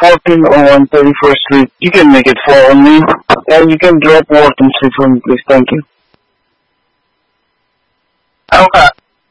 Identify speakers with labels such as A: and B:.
A: 1401 31st Street. You can make it 4 only. And you can drop Wharton Street for me, please. Thank you.
B: Okay.